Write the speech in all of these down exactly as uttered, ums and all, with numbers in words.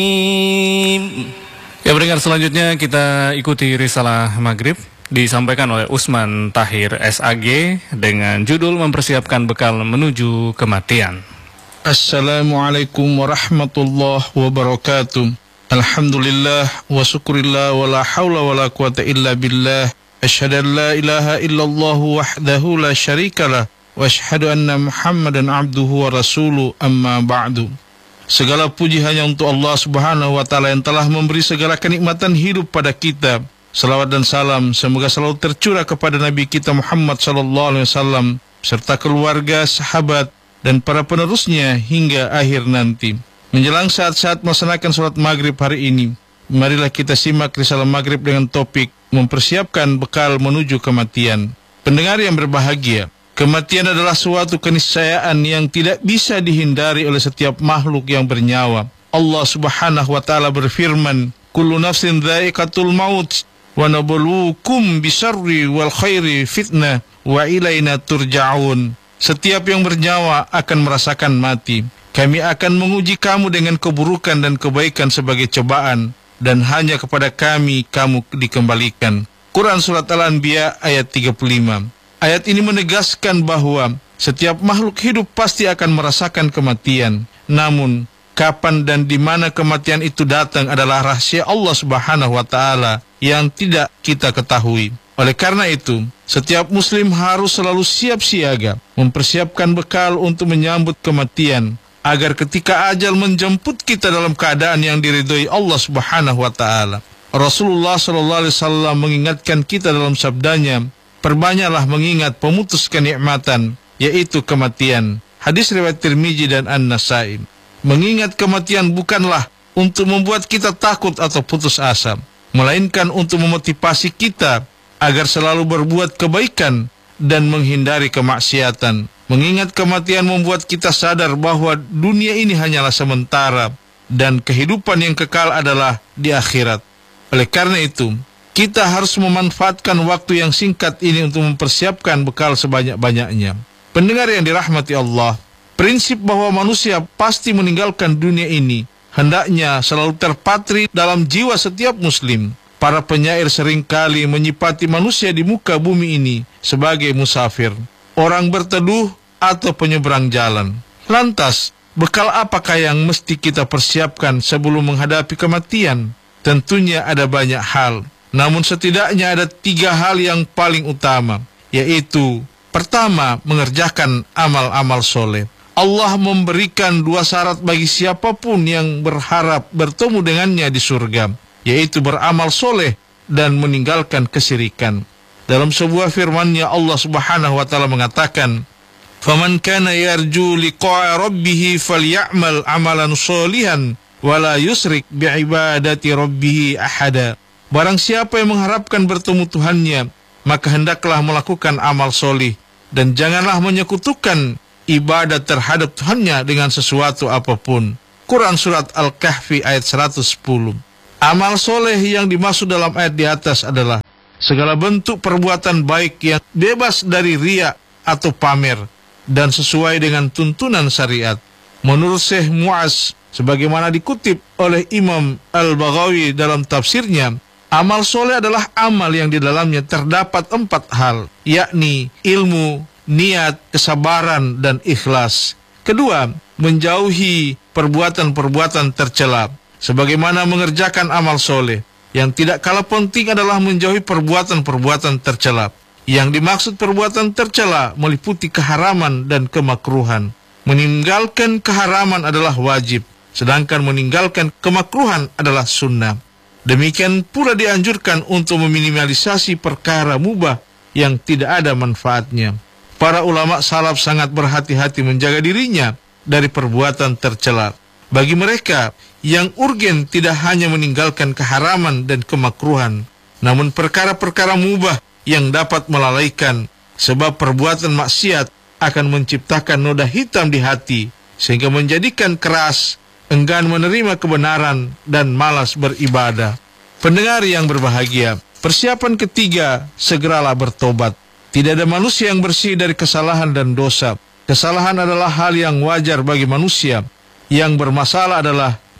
Ya, pendengar, selanjutnya kita ikuti risalah Maghrib disampaikan oleh Usman Tahir S A G dengan judul mempersiapkan bekal menuju kematian. Assalamualaikum warahmatullahi wabarakatuh. Alhamdulillah wa syukurillah wa la hawla wa la quwata illa billah. Asyhadu an la ilaha illallah wahdahu la syarikalah wa asyhadu anna Muhammadan abduhu wa rasuluh, amma ba'du. Segala puji hanya untuk Allah Subhanahu wa taala yang telah memberi segala kenikmatan hidup pada kita. Salawat dan salam semoga selalu tercurah kepada Nabi kita Muhammad sallallahu alaihi wasallam serta keluarga, sahabat dan para penerusnya hingga akhir nanti. Menjelang saat-saat melaksanakan sholat maghrib hari ini, marilah kita simak risalah maghrib dengan topik mempersiapkan bekal menuju kematian. Pendengar yang berbahagia, kematian adalah suatu keniscayaan yang tidak bisa dihindari oleh setiap makhluk yang bernyawa. Allah Subhanahu wa taala berfirman, "Kullu nafsin dha'iqatul maut wa nabluukum bisyarri wal khairi fitnah wa ilaina turja'un." Setiap yang bernyawa akan merasakan mati. Kami akan menguji kamu dengan keburukan dan kebaikan sebagai cobaan, dan hanya kepada kami kamu dikembalikan. Quran Surat Al-Anbiya ayat tiga puluh lima. Ayat ini menegaskan bahwa setiap makhluk hidup pasti akan merasakan kematian. Namun, kapan dan di mana kematian itu datang adalah rahasia Allah Subhanahu wa taala yang tidak kita ketahui. Oleh karena itu, setiap muslim harus selalu siap siaga, mempersiapkan bekal untuk menyambut kematian, agar ketika ajal menjemput kita dalam keadaan yang diridhoi Allah Subhanahu wa taala. Rasulullah sallallahu alaihi wasallam mengingatkan kita dalam sabdanya, "Perbanyaklah mengingat pemutus kenikmatan, yaitu kematian." Hadis riwayat Tirmizi dan An-Nasai. Mengingat kematian bukanlah untuk membuat kita takut atau putus asa, melainkan untuk memotivasi kita agar selalu berbuat kebaikan dan menghindari kemaksiatan. Mengingat kematian membuat kita sadar bahwa dunia ini hanyalah sementara dan kehidupan yang kekal adalah di akhirat. Oleh karena itu, kita harus memanfaatkan waktu yang singkat ini untuk mempersiapkan bekal sebanyak-banyaknya. Pendengar yang dirahmati Allah, prinsip bahwa manusia pasti meninggalkan dunia ini hendaknya selalu terpatri dalam jiwa setiap muslim. Para penyair seringkali menyipati manusia di muka bumi ini sebagai musafir, orang berteduh atau penyeberang jalan. Lantas, bekal apakah yang mesti kita persiapkan sebelum menghadapi kematian? Tentunya ada banyak hal, namun setidaknya ada tiga hal yang paling utama, yaitu pertama, mengerjakan amal-amal soleh. Allah memberikan dua syarat bagi siapapun yang berharap bertemu dengannya di surga, yaitu beramal soleh dan meninggalkan kesyirikan. Dalam sebuah firman-Nya Allah Subhanahu wa taala mengatakan, "Faman kana yarju liqa'a rabbih falyamal 'amalan sholihan wa la yusrik bi'ibadati rabbih ahada." Barang siapa yang mengharapkan bertemu Tuhannya, maka hendaklah melakukan amal solih dan janganlah menyekutukan ibadat terhadap Tuhannya dengan sesuatu apapun. Quran Surat Al-Kahfi ayat seratus sepuluh. Amal soleh yang dimaksud dalam ayat di atas adalah segala bentuk perbuatan baik yang bebas dari riya atau pamer dan sesuai dengan tuntunan syariat. Menurut Syekh Mu'az, sebagaimana dikutip oleh Imam Al-Baghawi dalam tafsirnya, amal soleh adalah amal yang di dalamnya terdapat empat hal, yakni ilmu, niat, kesabaran, dan ikhlas. Kedua, menjauhi perbuatan-perbuatan tercela, sebagaimana mengerjakan amal soleh. Yang tidak kalah penting adalah menjauhi perbuatan-perbuatan tercela. Yang dimaksud perbuatan tercela meliputi keharaman dan kemakruhan. Meninggalkan keharaman adalah wajib, sedangkan meninggalkan kemakruhan adalah sunnah. Demikian pula dianjurkan untuk meminimalisasi perkara mubah yang tidak ada manfaatnya. Para ulama salaf sangat berhati-hati menjaga dirinya dari perbuatan tercela. Bagi mereka, yang urgen tidak hanya meninggalkan keharaman dan kemakruhan, namun perkara-perkara mubah yang dapat melalaikan, sebab perbuatan maksiat akan menciptakan noda hitam di hati, sehingga menjadikan keras, enggan menerima kebenaran, dan malas beribadah. Pendengar yang berbahagia, persiapan ketiga, segeralah bertobat. Tidak ada manusia yang bersih dari kesalahan dan dosa. Kesalahan adalah hal yang wajar bagi manusia. Yang bermasalah adalah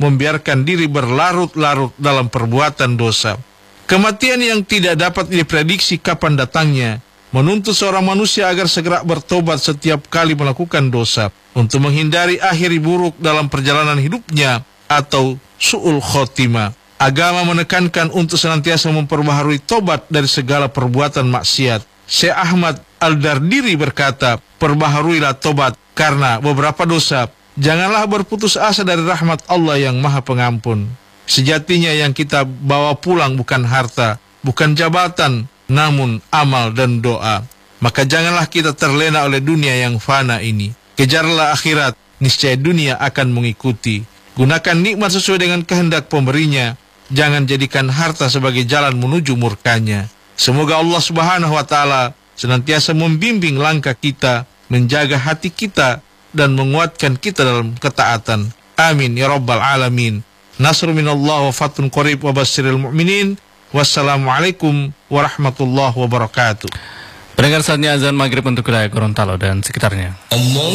membiarkan diri berlarut-larut dalam perbuatan dosa. Kematian yang tidak dapat diprediksi kapan datangnya menuntut seorang manusia agar segera bertobat setiap kali melakukan dosa untuk menghindari akhir buruk dalam perjalanan hidupnya atau su'ul khotimah. Agama menekankan untuk senantiasa memperbaharui tobat dari segala perbuatan maksiat. Syekh Ahmad Al-Dardiri berkata, perbaharuilah tobat karena beberapa dosa. Janganlah berputus asa dari rahmat Allah yang Maha Pengampun. Sejatinya yang kita bawa pulang bukan harta, bukan jabatan, namun amal dan doa. Maka janganlah kita terlena oleh dunia yang fana ini. Kejarlah akhirat, niscaya dunia akan mengikuti. Gunakan nikmat sesuai dengan kehendak pemberinya. Jangan jadikan harta sebagai jalan menuju murkanya. Semoga Allah Subhanahu wa Ta'ala senantiasa membimbing langkah kita, menjaga hati kita, dan menguatkan kita dalam ketaatan. Amin ya rabbal alamin. Nasrul minallah wa fathun qarib wa basyiril mu'minin. Wassalamualaikum warahmatullahi wabarakatuh. Pendengar, saatnya azan maghrib untuk wilayah Gorontalo dan sekitarnya.